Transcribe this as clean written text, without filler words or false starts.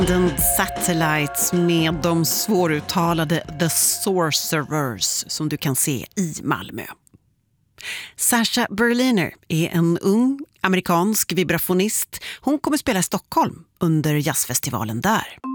Den Satellites med de svåruttalade The Sorcerers som du kan se i Malmö. Sasha Berliner är en ung amerikansk vibrafonist. Hon kommer spela i Stockholm under jazzfestivalen där.